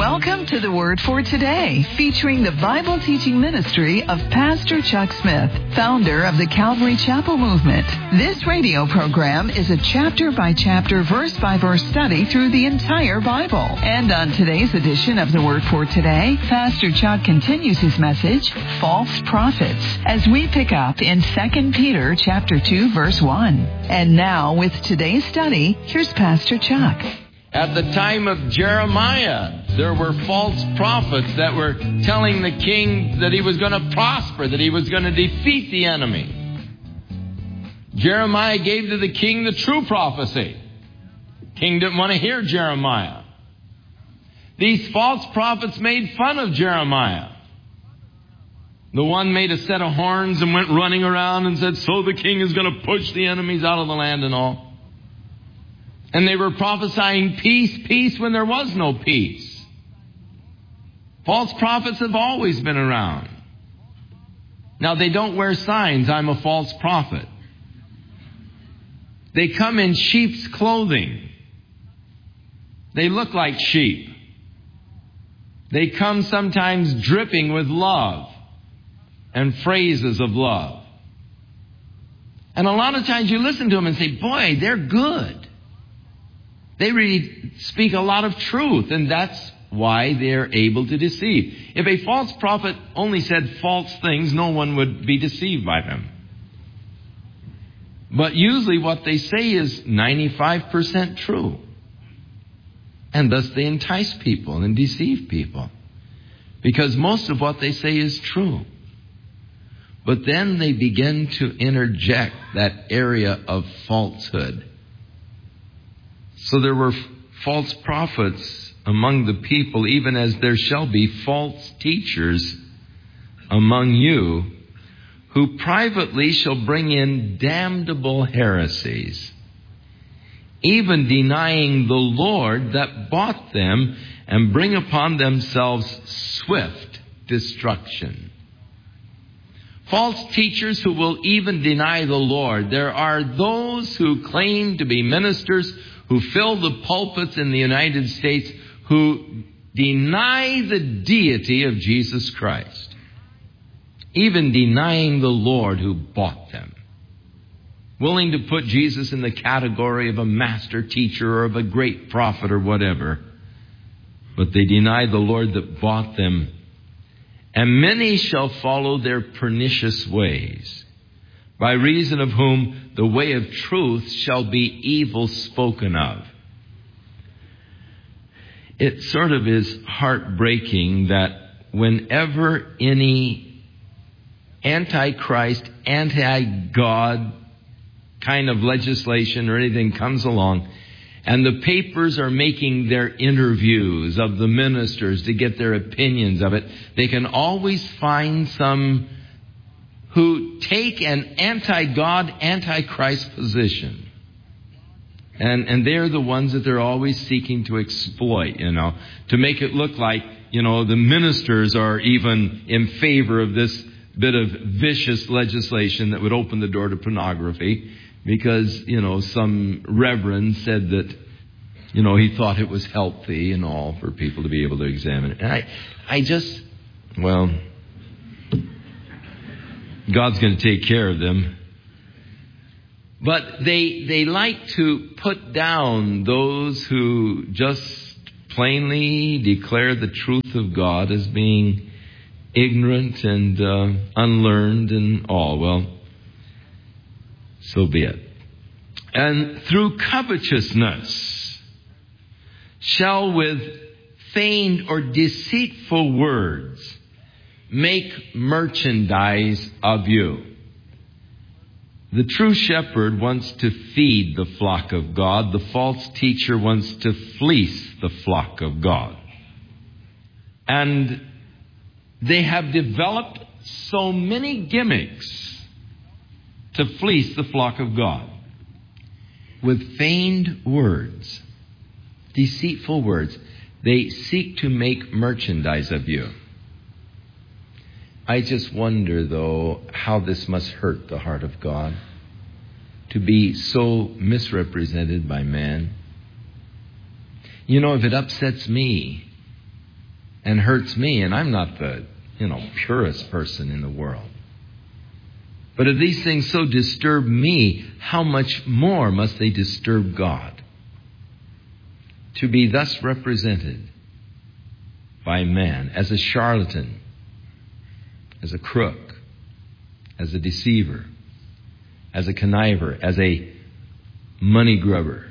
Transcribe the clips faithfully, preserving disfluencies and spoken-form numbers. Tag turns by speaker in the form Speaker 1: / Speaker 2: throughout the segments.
Speaker 1: Welcome to the Word for Today, featuring the Bible teaching ministry of Pastor Chuck Smith, founder of the Calvary Chapel Movement. This radio program is a chapter-by-chapter, verse-by-verse study through the entire Bible. And on today's edition of the Word for Today, Pastor Chuck continues his message, False Prophets, as we pick up in Second Peter chapter two, verse one. And now, with today's study, here's Pastor Chuck.
Speaker 2: At the time of Jeremiah, there were false prophets that were telling the king that he was going to prosper, that he was going to defeat the enemy. Jeremiah gave to the king the true prophecy. The king didn't want to hear Jeremiah. These false prophets made fun of Jeremiah. The one made a set of horns and went running around and said, so the king is going to push the enemies out of the land and all. And they were prophesying peace, peace when there was no peace. False prophets have always been around. Now, they don't wear signs, I'm a false prophet. They come in sheep's clothing. They look like sheep. They come sometimes dripping with love and phrases of love. And a lot of times you listen to them and say, boy, they're good. They really speak a lot of truth, and that's why they're able to deceive. If a false prophet only said false things, no one would be deceived by them. But usually what they say is ninety-five percent true. And thus they entice people and deceive people. Because most of what they say is true. But then they begin to interject that area of falsehood. So there were false prophets among the people, even as there shall be false teachers among you, who privately shall bring in damnable heresies, even denying the Lord that bought them, and bring upon themselves swift destruction. False teachers who will even deny the Lord. There are those who claim to be ministers who fill the pulpits in the United States, who deny the deity of Jesus Christ, even denying the Lord who bought them, willing to put Jesus in the category of a master teacher or of a great prophet or whatever, but they deny the Lord that bought them. And many shall follow their pernicious ways, by reason of whom the way of truth shall be evil spoken of. It sort of is heartbreaking that whenever any anti-Christ, anti-God kind of legislation or anything comes along, and the papers are making their interviews of the ministers to get their opinions of it, they can always find some who take an anti-God, anti-Christ position. And and they're the ones that they're always seeking to exploit, you know, to make it look like, you know, the ministers are even in favor of this bit of vicious legislation that would open the door to pornography because, you know, some reverend said that, you know, he thought it was healthy and all for people to be able to examine it. And I, I just, well... God's going to take care of them. But they they like to put down those who just plainly declare the truth of God as being ignorant and uh, unlearned and all. Well, so be it. And through covetousness shall with feigned or deceitful words make merchandise of you. The true shepherd wants to feed the flock of God. The false teacher wants to fleece the flock of God. And they have developed so many gimmicks to fleece the flock of God. With feigned words, deceitful words, they seek to make merchandise of you. I just wonder, though, how this must hurt the heart of God to be so misrepresented by man. You know, if it upsets me and hurts me, and I'm not the, you know, purest person in the world. But if these things so disturb me, how much more must they disturb God? To be thus represented by man as a charlatan, as a crook, as a deceiver, as a conniver, as a money grubber,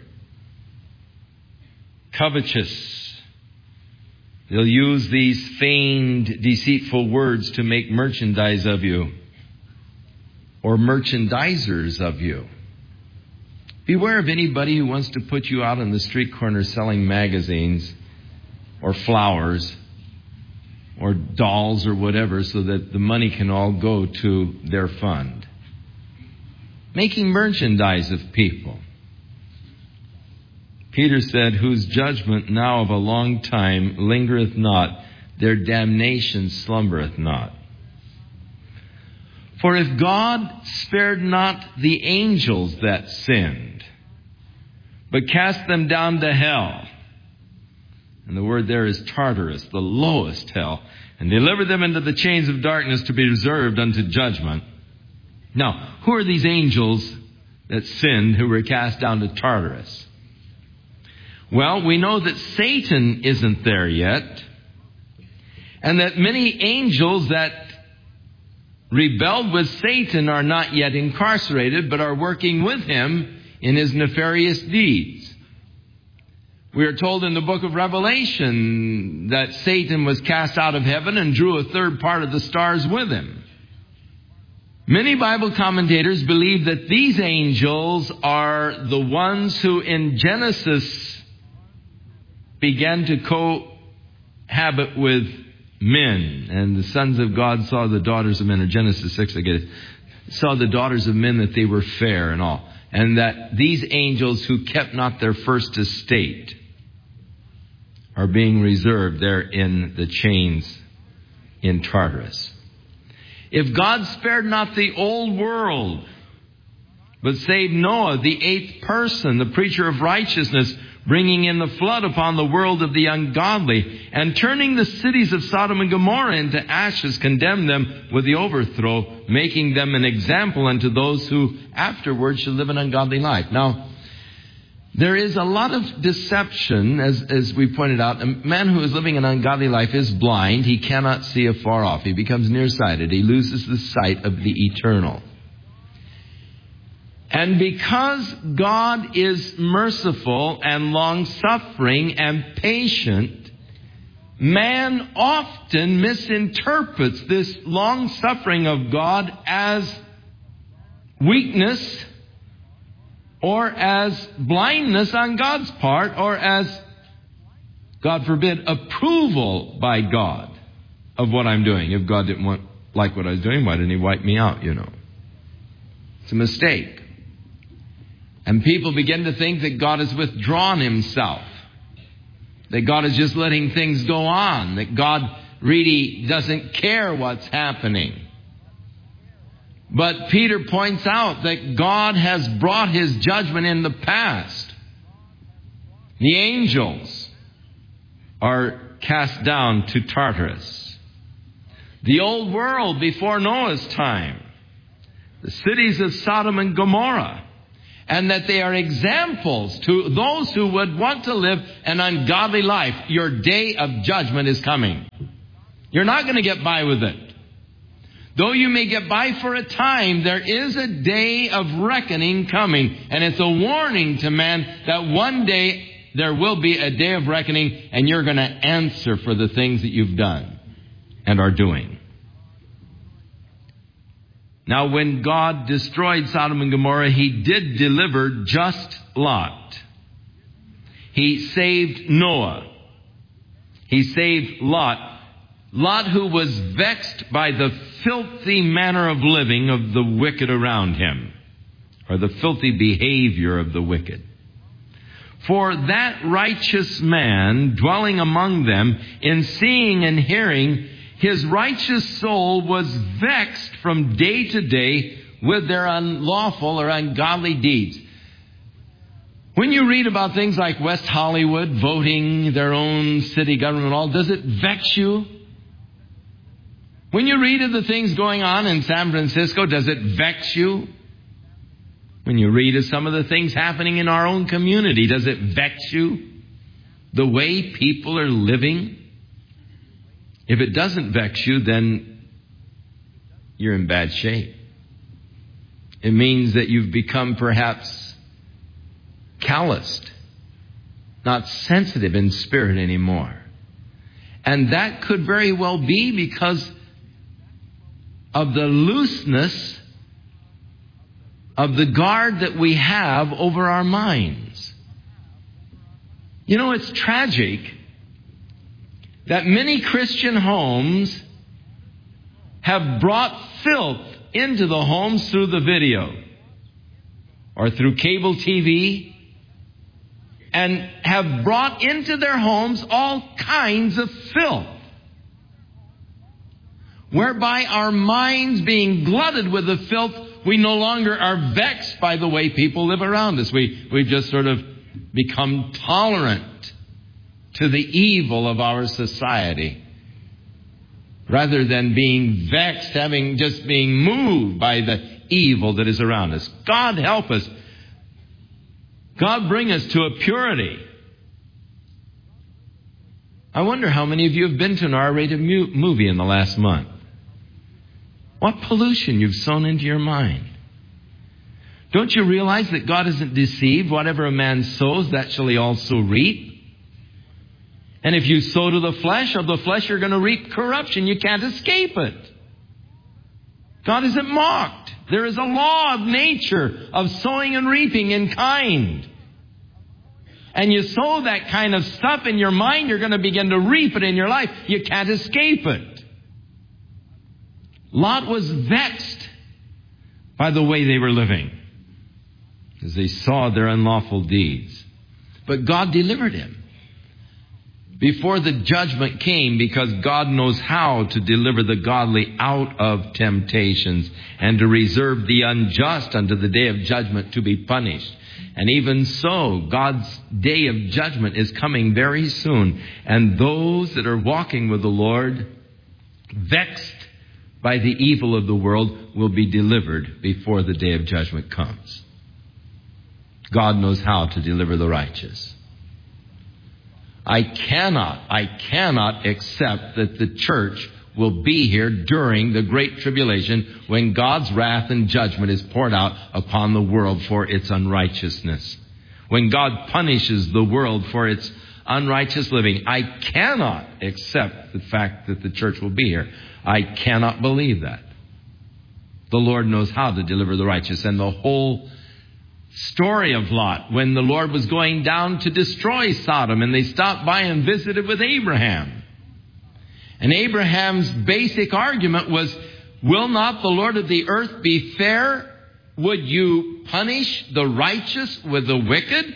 Speaker 2: covetous. They'll use these feigned, deceitful words to make merchandise of you, or merchandisers of you. Beware of anybody who wants to put you out on the street corner selling magazines or flowers or dolls or whatever so that the money can all go to their fund. Making merchandise of people. Peter said, whose judgment now of a long time lingereth not, their damnation slumbereth not. For if God spared not the angels that sinned, but cast them down to hell, and the word there is Tartarus, the lowest hell, and delivered them into the chains of darkness to be reserved unto judgment. Now, who are these angels that sinned who were cast down to Tartarus? Well, we know that Satan isn't there yet, and that many angels that rebelled with Satan are not yet incarcerated, but are working with him in his nefarious deeds. We are told in the book of Revelation that Satan was cast out of heaven and drew a third part of the stars with him. Many Bible commentators believe that these angels are the ones who in Genesis began to cohabit with men. And the sons of God saw the daughters of men, or Genesis six, I get it, saw the daughters of men that they were fair and all. And that these angels who kept not their first estate are being reserved there in the chains in Tartarus. If God spared not the old world, but saved Noah, the eighth person, the preacher of righteousness, bringing in the flood upon the world of the ungodly, and turning the cities of Sodom and Gomorrah into ashes, condemned them with the overthrow, making them an example unto those who afterwards shall live an ungodly life. Now, there is a lot of deception, as, as we pointed out. A man who is living an ungodly life is blind. He cannot see afar off. He becomes nearsighted. He loses the sight of the eternal. And because God is merciful and long-suffering and patient, man often misinterprets this long-suffering of God as weakness or as blindness on God's part, or as, God forbid, approval by God of what I'm doing. If God didn't want, like what I was doing, why didn't He wipe me out, you know? It's a mistake. And people begin to think that God has withdrawn Himself, that God is just letting things go on, that God really doesn't care what's happening. But Peter points out that God has brought His judgment in the past. The angels are cast down to Tartarus. The old world before Noah's time, the cities of Sodom and Gomorrah, and that they are examples to those who would want to live an ungodly life. Your day of judgment is coming. You're not going to get by with it. Though you may get by for a time, there is a day of reckoning coming. And it's a warning to man that one day there will be a day of reckoning, and you're going to answer for the things that you've done and are doing. Now, when God destroyed Sodom and Gomorrah, He did deliver just Lot. He saved Noah. He saved Lot. Lot, who was vexed by the filthy manner of living of the wicked around him, or the filthy behavior of the wicked. For that righteous man dwelling among them, in seeing and hearing, his righteous soul was vexed from day to day with their unlawful or ungodly deeds. When you read about things like West Hollywood voting their own city government, all, does it vex you? When you read of the things going on in San Francisco, does it vex you? When you read of some of the things happening in our own community, does it vex you? The way people are living? If it doesn't vex you, then you're in bad shape. It means that you've become perhaps calloused, not sensitive in spirit anymore. And that could very well be because of the looseness of the guard that we have over our minds. You know, it's tragic that many Christian homes have brought filth into the homes through the video or through cable T V, and have brought into their homes all kinds of filth, whereby our minds being glutted with the filth, we no longer are vexed by the way people live around us. We, we've just sort of become tolerant to the evil of our society, rather than being vexed, having just being moved by the evil that is around us. God help us. God bring us to a purity. I wonder how many of you have been to an R-rated mu- movie in the last month. What pollution you've sown into your mind. Don't you realize that God isn't deceived? Whatever a man sows, that shall he also reap. And if you sow to the flesh, of the flesh you're going to reap corruption. You can't escape it. God isn't mocked. There is a law of nature of sowing and reaping in kind. And you sow that kind of stuff in your mind, you're going to begin to reap it in your life. You can't escape it. Lot was vexed by the way they were living, as they saw their unlawful deeds. But God delivered him before the judgment came, because God knows how to deliver the godly out of temptations and to reserve the unjust unto the day of judgment to be punished. And even so, God's day of judgment is coming very soon. And those that are walking with the Lord, vexed by the evil of the world, will be delivered before the day of judgment comes. God knows how to deliver the righteous. I cannot, I cannot accept that the church will be here during the Great Tribulation, when God's wrath and judgment is poured out upon the world for its unrighteousness. When God punishes the world for its unrighteous living. I cannot accept the fact that the church will be here. I cannot believe that. The Lord knows how to deliver the righteous. And the whole story of Lot, when the Lord was going down to destroy Sodom, and they stopped by and visited with Abraham. And Abraham's basic argument was, will not the Lord of the earth be fair? Would you punish the righteous with the wicked?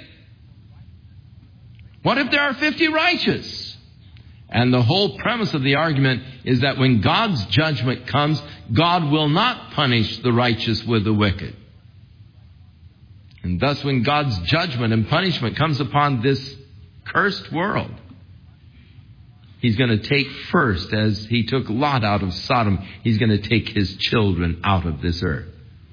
Speaker 2: What if there are fifty righteous? And the whole premise of the argument is that when God's judgment comes, God will not punish the righteous with the wicked. And thus, when God's judgment and punishment comes upon this cursed world, He's going to take first, as He took Lot out of Sodom, He's going to take His children out of this earth.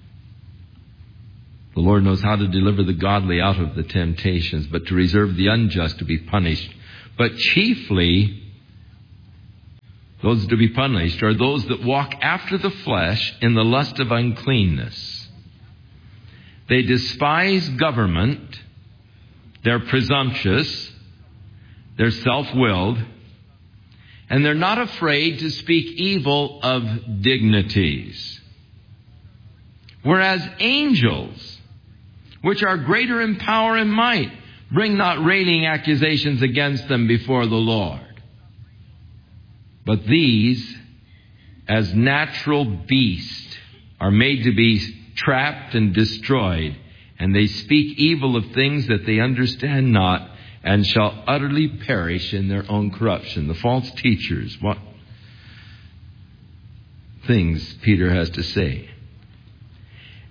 Speaker 2: The Lord knows how to deliver the godly out of the temptations, but to reserve the unjust to be punished. But chiefly, those to be punished are those that walk after the flesh in the lust of uncleanness. They despise government. They're presumptuous. They're self-willed. And they're not afraid to speak evil of dignities. Whereas angels, which are greater in power and might, bring not railing accusations against them before the Lord. But these, as natural beasts, are made to be trapped and destroyed, and they speak evil of things that they understand not, and shall utterly perish in their own corruption. The false teachers, what things Peter has to say.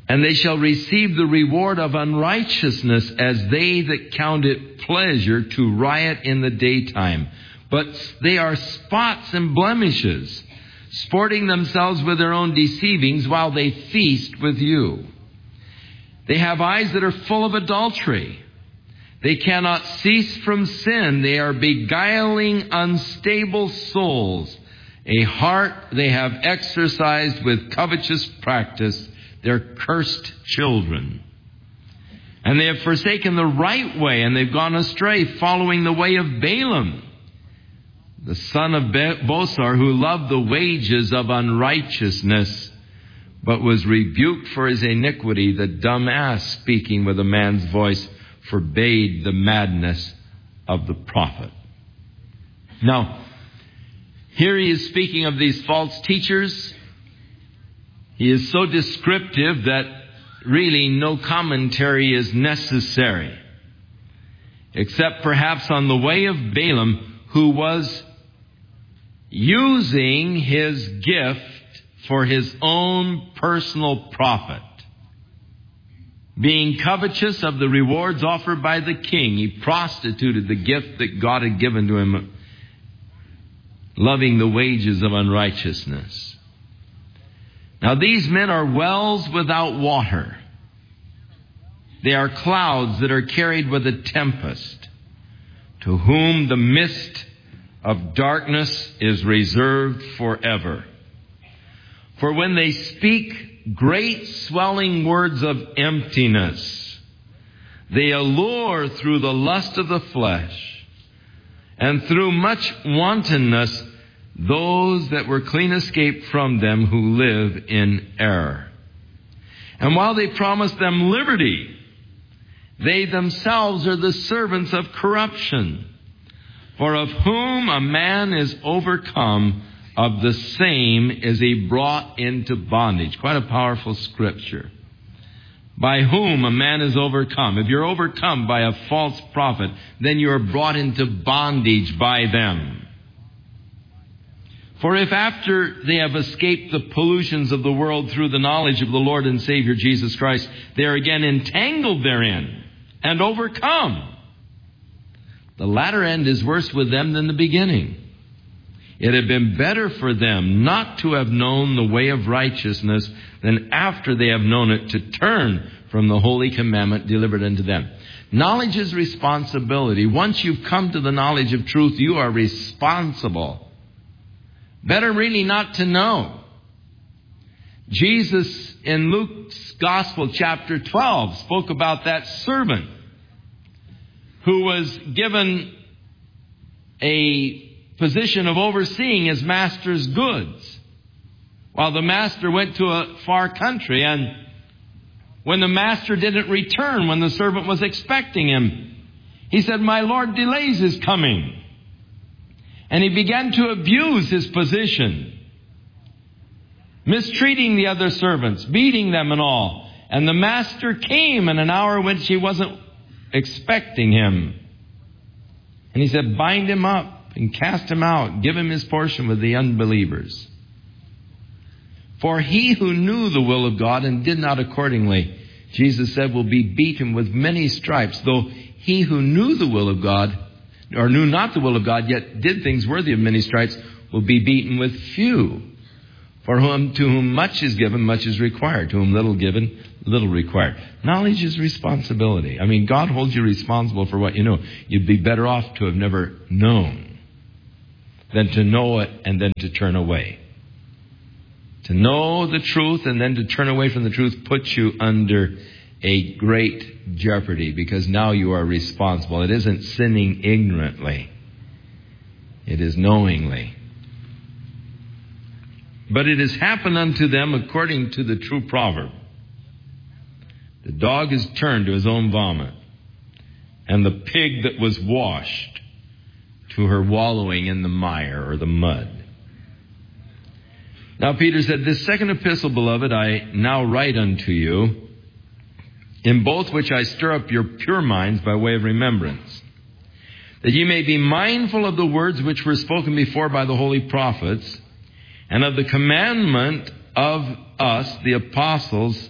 Speaker 2: And they shall receive the reward of unrighteousness as they that count it pleasure to riot in the daytime. But they are spots and blemishes, sporting themselves with their own deceivings while they feast with you. They have eyes that are full of adultery. They cannot cease from sin. They are beguiling unstable souls. A heart they have exercised with covetous practice. They're cursed children. And they have forsaken the right way, and they've gone astray, following the way of Balaam, the son of Bosor, who loved the wages of unrighteousness, but was rebuked for his iniquity. The dumb ass, speaking with a man's voice, forbade the madness of the prophet. Now, here he is speaking of these false teachers. He is so descriptive that really no commentary is necessary, except perhaps on the way of Balaam, who was using his gift for his own personal profit. Being covetous of the rewards offered by the king, he prostituted the gift that God had given to him, loving the wages of unrighteousness. Now these men are wells without water. They are clouds that are carried with a tempest, to whom the mist of darkness is reserved forever. For when they speak great swelling words of emptiness, they allure through the lust of the flesh, and through much wantonness those that were clean escaped from them who live in error. And while they promise them liberty, they themselves are the servants of corruption. For of whom a man is overcome, of the same is he brought into bondage. Quite a powerful scripture. By whom a man is overcome. If you're overcome by a false prophet, then you are brought into bondage by them. For if after they have escaped the pollutions of the world through the knowledge of the Lord and Savior Jesus Christ, they are again entangled therein and overcome, the latter end is worse with them than the beginning. It had been better for them not to have known the way of righteousness than after they have known it to turn from the holy commandment delivered unto them. Knowledge is responsibility. Once you've come to the knowledge of truth, you are responsible. Better really not to know. Jesus in Luke's Gospel, chapter twelve, spoke about that servant who was given a position of overseeing his master's goods, while the master went to a far country. And when the master didn't return when the servant was expecting him, he said, "My Lord delays his coming." And he began to abuse his position, mistreating the other servants, beating them and all. And the master came in an hour when he wasn't expecting him. And he said, "Bind him up and cast him out. Give him his portion with the unbelievers." For he who knew the will of God and did not accordingly, Jesus said, will be beaten with many stripes. Though he who knew the will of God, or knew not the will of God, yet did things worthy of many stripes, will be beaten with few. For whom, to whom much is given, much is required. To whom little given, little required. Knowledge is responsibility. I mean, God holds you responsible for what you know. You'd be better off to have never known than to know it and then to turn away. To know the truth and then to turn away from the truth puts you under a great jeopardy, because now you are responsible. It isn't sinning ignorantly. It is knowingly. But it has happened unto them according to the true proverb. The dog is turned to his own vomit, and the pig that was washed to her wallowing in the mire or the mud. Now Peter said, "This second epistle, beloved, I now write unto you, in both which I stir up your pure minds by way of remembrance, that ye may be mindful of the words which were spoken before by the holy prophets, and of the commandment of us, the apostles,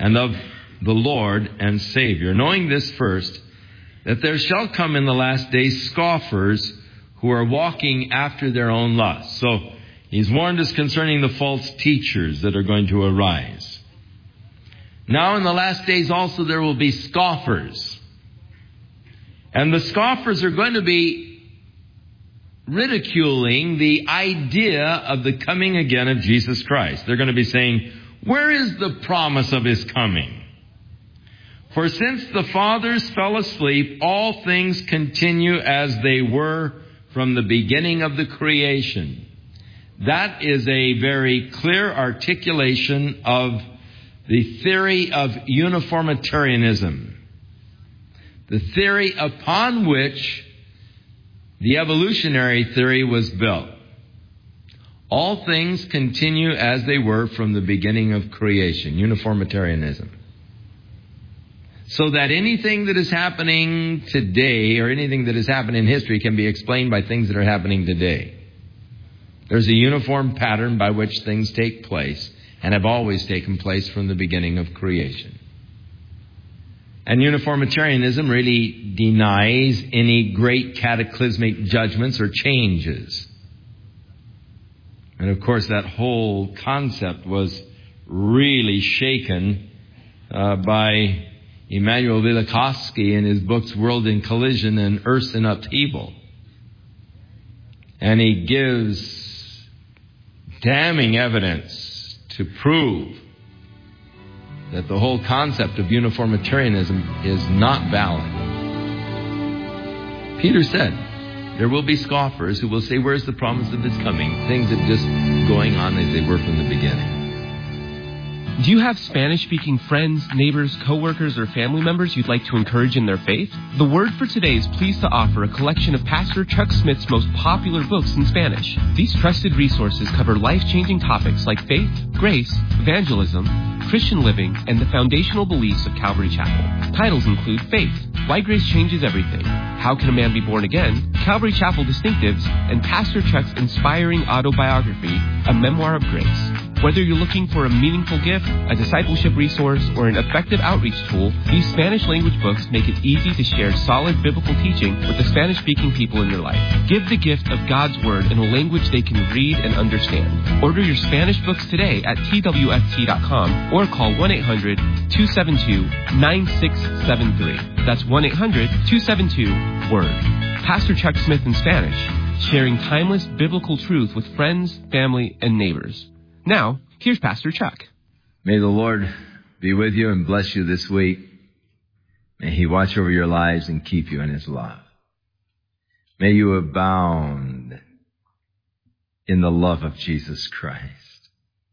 Speaker 2: and of the Lord and Savior. Knowing this first, that there shall come in the last days scoffers who are walking after their own lusts. So he's warned us concerning the false teachers that are going to arise. Now in the last days also there will be scoffers. And the scoffers are going to be ridiculing the idea of the coming again of Jesus Christ. They're going to be saying, where is the promise of his coming? For since the fathers fell asleep, all things continue as they were from the beginning of the creation. That is a very clear articulation of the theory of uniformitarianism, the theory upon which the evolutionary theory was built. All things continue as they were from the beginning of creation, uniformitarianism. So that anything that is happening today or anything that has happened in history can be explained by things that are happening today. There's a uniform pattern by which things take place and have always taken place from the beginning of creation. And uniformitarianism really denies any great cataclysmic judgments or changes. And of course that whole concept was really shaken uh, by Immanuel Velikovsky in his books World in Collision and Earth in Upheaval. And he gives damning evidence to prove that the whole concept of uniformitarianism is not valid. Peter said, there will be scoffers who will say, where's the promise of his coming? Things are just going on as they were from the beginning.
Speaker 3: Do you have Spanish-speaking friends, neighbors, co-workers, or family members you'd like to encourage in their faith? The Word for Today is pleased to offer a collection of Pastor Chuck Smith's most popular books in Spanish. These trusted resources cover life-changing topics like faith, grace, evangelism, Christian living, and the foundational beliefs of Calvary Chapel. Titles include Faith, Why Grace Changes Everything, How Can a Man Be Born Again, Calvary Chapel Distinctives, and Pastor Chuck's inspiring autobiography, A Memoir of Grace. Whether you're looking for a meaningful gift, a discipleship resource, or an effective outreach tool, these Spanish language books make it easy to share solid biblical teaching with the Spanish-speaking people in your life. Give the gift of God's Word in a language they can read and understand. Order your Spanish books today at T W F T dot com or call one eight hundred two seven two nine six seven three. That's one eight hundred two seven two WORD. Pastor Chuck Smith in Spanish, sharing timeless biblical truth with friends, family, and neighbors. Now, here's Pastor Chuck.
Speaker 2: May the Lord be with you and bless you this week. May He watch over your lives and keep you in His love. May you abound in the love of Jesus Christ.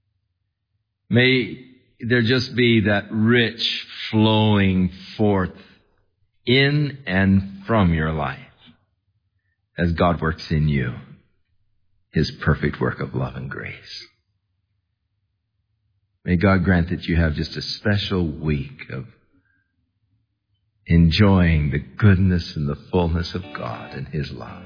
Speaker 2: May there just be that rich flowing forth in and from your life as God works in you His perfect work of love and grace. May God grant that you have just a special week of enjoying the goodness and the fullness of God and His love.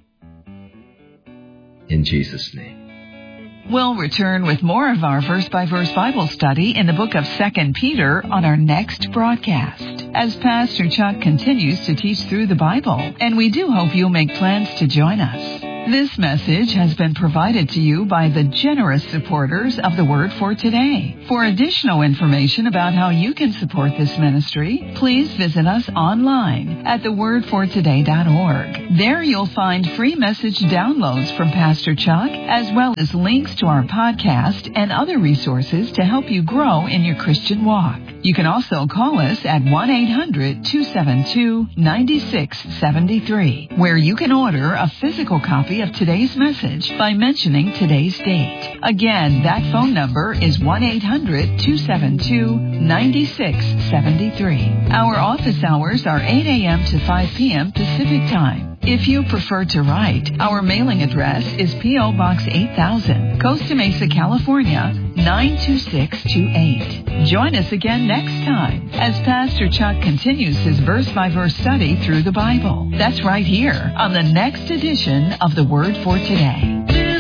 Speaker 2: In Jesus' name.
Speaker 1: We'll return with more of our verse-by-verse Bible study in the book of Second Peter on our next broadcast, as Pastor Chuck continues to teach through the Bible, and we do hope you'll make plans to join us. This message has been provided to you by the generous supporters of the Word for Today. For additional information about how you can support this ministry, please visit us online at the word for today dot org. There you'll find free message downloads from Pastor Chuck, as well as links to our podcast and other resources to help you grow in your Christian walk. You can also call us at one eight hundred two seven two nine six seven three, where you can order a physical copy of today's message by mentioning today's date. Again, that phone number is one eight hundred two seven two nine six seven three. Our office hours are eight a.m. to five p.m. Pacific Time. If you prefer to write, our mailing address is P O. Box eight thousand, Costa Mesa, California, nine two six two eight. Join us again next time as Pastor Chuck continues his verse-by-verse study through the Bible. That's right here on the next edition of The Word for Today.